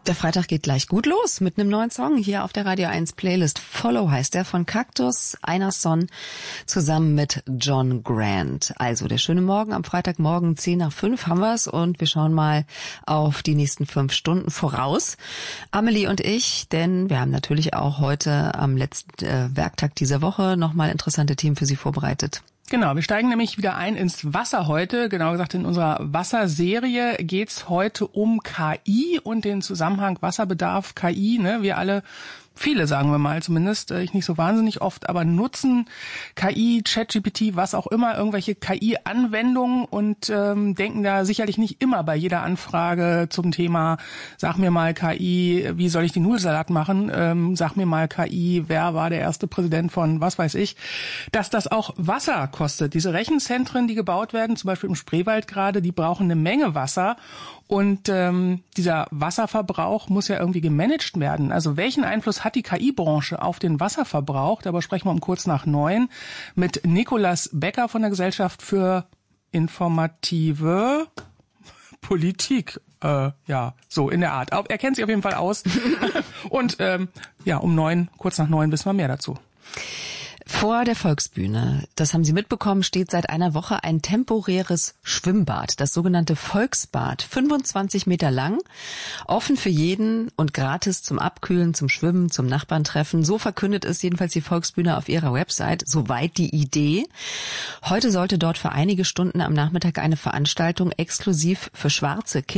Der Freitag geht gleich gut los mit einem neuen Song hier auf der Radio 1 Playlist. Follow heißt der, von Cactus, Einarsson zusammen mit John Grant. Also der schöne Morgen am Freitagmorgen 10:05 haben wir's und wir schauen mal auf die nächsten 5 Stunden voraus. Amelie und ich, denn wir haben natürlich auch heute am letzten Werktag dieser Woche nochmal interessante Themen für Sie vorbereitet. Genau, wir steigen nämlich wieder ein ins Wasser heute. Genau gesagt, in unserer Wasserserie geht's heute um KI und den Zusammenhang Wasserbedarf, KI. Wir alle, viele sagen wir mal zumindest, ich nicht so wahnsinnig oft, aber nutzen KI, ChatGPT, was auch immer, irgendwelche KI-Anwendungen und denken da sicherlich nicht immer bei jeder Anfrage zum Thema, sag mir mal KI, wie soll ich den Nudelsalat machen, sag mir mal KI, wer war der erste Präsident von was weiß ich, dass das auch Wasser kostet. Diese Rechenzentren, die gebaut werden, zum Beispiel im Spreewald gerade, die brauchen eine Menge Wasser. Und dieser Wasserverbrauch muss ja irgendwie gemanagt werden. Also welchen Einfluss hat die KI-Branche auf den Wasserverbrauch? Darüber sprechen wir um kurz nach 9 mit Nicolas Becker von der Gesellschaft für informative Politik. So in der Art. Er kennt sich auf jeden Fall aus. Und um kurz nach 9 wissen wir mehr dazu. Vor der Volksbühne, das haben Sie mitbekommen, steht seit einer Woche ein temporäres Schwimmbad, das sogenannte Volksbad, 25 Meter lang, offen für jeden und gratis zum Abkühlen, zum Schwimmen, zum Nachbarntreffen. So verkündet es jedenfalls die Volksbühne auf ihrer Website, soweit die Idee. Heute sollte dort für einige Stunden am Nachmittag eine Veranstaltung exklusiv für schwarze Kinder